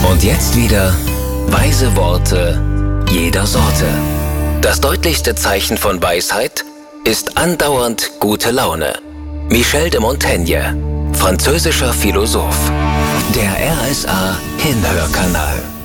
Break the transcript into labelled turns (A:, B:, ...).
A: Und jetzt wieder weise Worte jeder Sorte. Das deutlichste Zeichen von Weisheit ist andauernd gute Laune. Michel de Montaigne, französischer Philosoph. Der RSA Hinhörkanal.